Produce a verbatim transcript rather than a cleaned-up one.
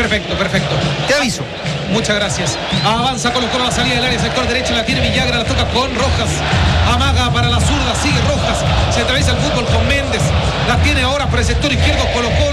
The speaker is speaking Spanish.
Perfecto, perfecto. Te aviso. Muchas gracias. Avanza Colo Colo a la salida del área, sector derecho, la tiene Villagra, la toca con Rojas. Amaga para la zurda, sigue Rojas. Se atraviesa el fútbol con Méndez. La tiene ahora por el sector izquierdo Colo Colo.